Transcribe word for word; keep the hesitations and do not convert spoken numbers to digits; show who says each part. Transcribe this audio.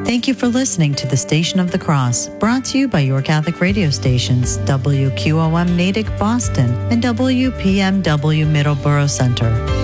Speaker 1: Thank you for listening to the Station of the Cross, brought to you by your Catholic radio stations, W Q O M Natick, Boston, and W P M W Middleborough Center.